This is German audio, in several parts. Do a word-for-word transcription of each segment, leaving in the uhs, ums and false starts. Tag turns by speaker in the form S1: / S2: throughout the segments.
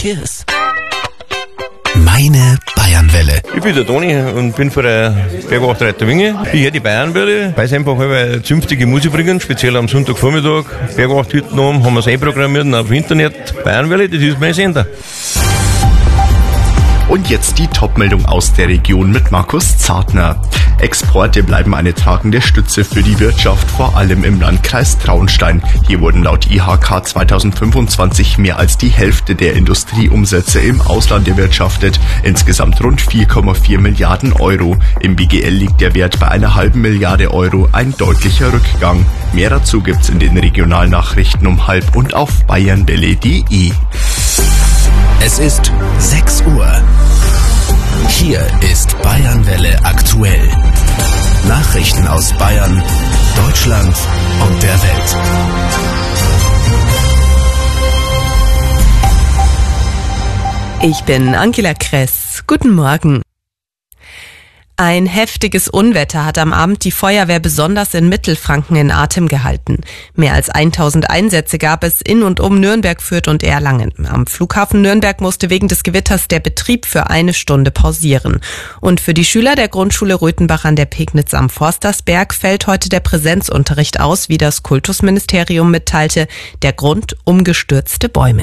S1: Verkehrs. Meine Bayernwelle.
S2: Ich bin der Toni und bin von der Bergwachtreiter Winge. Ich höre die Bayernwelle, weil sie einfach eine zünftige Musik bringen, speziell am Sonntagvormittag. Bergwachthütten haben, haben wir es einprogrammiert auf dem Internet. Bayernwelle, das ist mein Sender.
S3: Und jetzt die Topmeldung aus der Region mit Markus Zartner. Exporte bleiben eine tragende Stütze für die Wirtschaft, vor allem im Landkreis Traunstein. Hier wurden laut I H K zweitausendfünfundzwanzig mehr als die Hälfte der Industrieumsätze im Ausland erwirtschaftet. Insgesamt rund vier Komma vier Milliarden Euro. Im B G L liegt der Wert bei einer halben Milliarde Euro, ein deutlicher Rückgang. Mehr dazu gibt's in den Regionalnachrichten um halb und auf bayernwelle punkt de.
S1: Es ist sechs Uhr. Hier ist Bayernwelle aktuell. Nachrichten aus Bayern, Deutschland und der Welt.
S4: Ich bin Angela Kress. Guten Morgen. Ein heftiges Unwetter hat am Abend die Feuerwehr besonders in Mittelfranken in Atem gehalten. Mehr als tausend Einsätze gab es in und um Nürnberg, Fürth und Erlangen. Am Flughafen Nürnberg musste wegen des Gewitters der Betrieb für eine Stunde pausieren. Und für die Schüler der Grundschule Röthenbach an der Pegnitz am Forstersberg fällt heute der Präsenzunterricht aus, wie das Kultusministerium mitteilte. Der Grund: umgestürzte Bäume.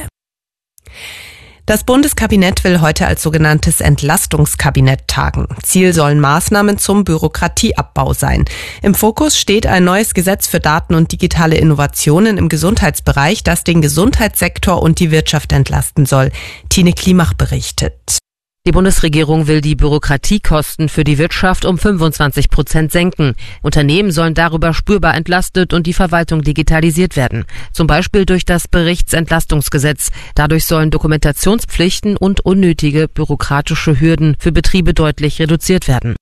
S4: Das Bundeskabinett will heute als sogenanntes Entlastungskabinett tagen. Ziel sollen Maßnahmen zum Bürokratieabbau sein. Im Fokus steht ein neues Gesetz für Daten und digitale Innovationen im Gesundheitsbereich, das den Gesundheitssektor und die Wirtschaft entlasten soll. Tine Klimach berichtet.
S5: Die Bundesregierung will die Bürokratiekosten für die Wirtschaft um fünfundzwanzig Prozent senken. Unternehmen sollen darüber spürbar entlastet und die Verwaltung digitalisiert werden. Zum Beispiel durch das Berichtsentlastungsgesetz. Dadurch sollen Dokumentationspflichten und unnötige bürokratische Hürden für Betriebe deutlich reduziert werden.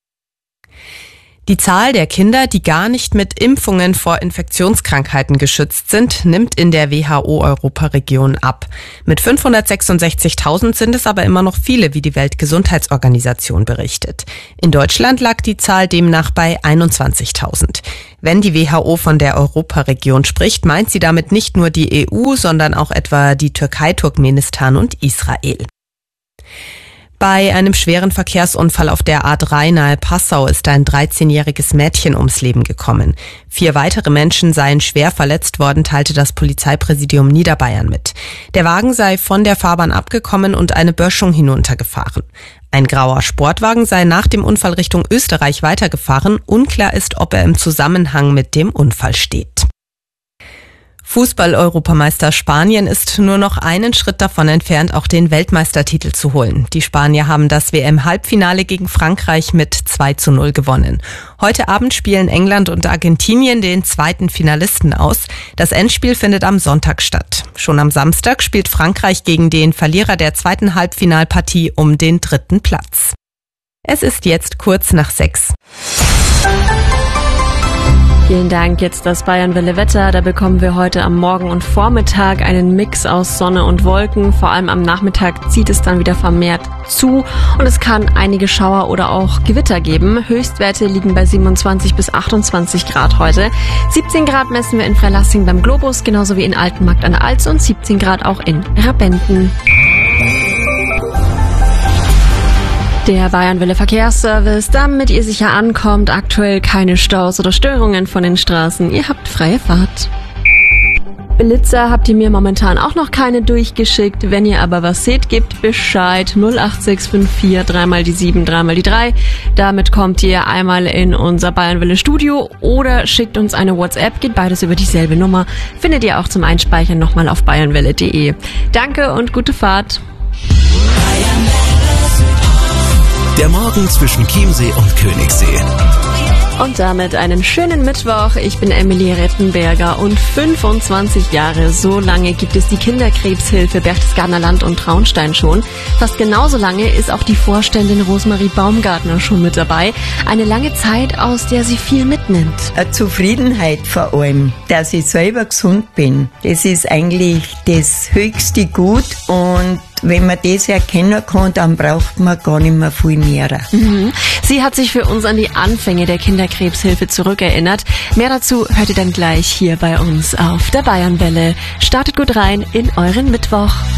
S4: Die Zahl der Kinder, die gar nicht mit Impfungen vor Infektionskrankheiten geschützt sind, nimmt in der W H O-Europaregion ab. Mit fünfhundertsechsundsechzigtausend sind es aber immer noch viele, wie die Weltgesundheitsorganisation berichtet. In Deutschland lag die Zahl demnach bei einundzwanzigtausend. Wenn die W H O von der Europaregion spricht, meint sie damit nicht nur die E U, sondern auch etwa die Türkei, Turkmenistan und Israel. Bei einem schweren Verkehrsunfall auf der A drei nahe Passau ist ein dreizehnjähriges Mädchen ums Leben gekommen. Vier weitere Menschen seien schwer verletzt worden, teilte das Polizeipräsidium Niederbayern mit. Der Wagen sei von der Fahrbahn abgekommen und eine Böschung hinuntergefahren. Ein grauer Sportwagen sei nach dem Unfall Richtung Österreich weitergefahren. Unklar ist, ob er im Zusammenhang mit dem Unfall steht. Fußball-Europameister Spanien ist nur noch einen Schritt davon entfernt, auch den Weltmeistertitel zu holen. Die Spanier haben das W M-Halbfinale gegen Frankreich mit zwei zu null gewonnen. Heute Abend spielen England und Argentinien den zweiten Finalisten aus. Das Endspiel findet am Sonntag statt. Schon am Samstag spielt Frankreich gegen den Verlierer der zweiten Halbfinalpartie um den dritten Platz. Es ist jetzt kurz nach sechs.
S6: Vielen Dank. Jetzt das Bayernwelle Wetter. Da bekommen wir heute am Morgen und Vormittag einen Mix aus Sonne und Wolken. Vor allem am Nachmittag zieht es dann wieder vermehrt zu und es kann einige Schauer oder auch Gewitter geben. Höchstwerte liegen bei siebenundzwanzig bis achtundzwanzig Grad heute. siebzehn Grad messen wir in Freilassing beim Globus, genauso wie in Altenmarkt an der Alz und siebzehn Grad auch in Rabenden. Der Bayernwelle Verkehrsservice, damit ihr sicher ankommt, aktuell keine Staus oder Störungen von den Straßen. Ihr habt freie Fahrt. Blitzer habt ihr mir momentan auch noch keine durchgeschickt. Wenn ihr aber was seht, gebt Bescheid. null acht sechs fünf vier, dreimal die sieben, dreimal die drei. Damit kommt ihr einmal in unser Bayernwelle Studio oder schickt uns eine WhatsApp. Geht beides über dieselbe Nummer. Findet ihr auch zum Einspeichern nochmal auf bayernwelle punkt de. Danke und gute Fahrt.
S1: Der Morgen zwischen Chiemsee und Königssee.
S6: Und damit einen schönen Mittwoch. Ich bin Emily Rettenberger und fünfundzwanzig Jahre, so lange gibt es die Kinderkrebshilfe Berchtesgadener Land und Traunstein schon. Fast genauso lange ist auch die Vorständin Rosemarie Baumgartner schon mit dabei. Eine lange Zeit, aus der sie viel mitnimmt.
S7: Eine Zufriedenheit vor allem, dass ich selber gesund bin. Das ist eigentlich das höchste Gut und wenn man das erkennen kann, dann braucht man gar nicht mehr viel mehr.
S6: Mhm. Sie hat sich für uns an die Anfänge der Kinderkrebshilfe zurückerinnert. Mehr dazu hört ihr dann gleich hier bei uns auf der Bayernwelle. Startet gut rein in euren Mittwoch.